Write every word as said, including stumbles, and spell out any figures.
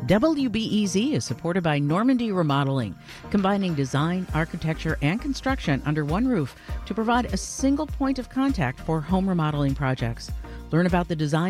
W B E Z is supported by Normandy Remodeling, combining design, architecture, and construction under one roof to provide a single point of contact for home remodeling projects. Learn about the design